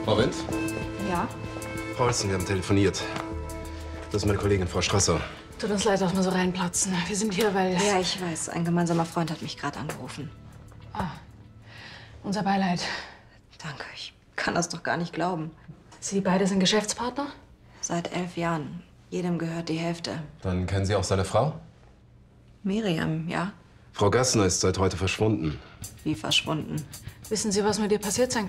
Frau Wendt? Ja? Frau Olsen, wir haben telefoniert. Das ist meine Kollegin, Frau Strasser. Tut uns leid, dass wir so reinplatzen. Wir sind hier, weil... Ja, ich weiß. Ein gemeinsamer Freund hat mich gerade angerufen. Ah, unser Beileid. Danke, ich kann das doch gar nicht glauben. Sie beide sind Geschäftspartner? Seit 11 Jahren. Jedem gehört die Hälfte. Dann kennen Sie auch seine Frau? Miriam, ja? Frau Gassner ist seit heute verschwunden. Wie verschwunden. Wissen Sie, was mit ihr passiert sein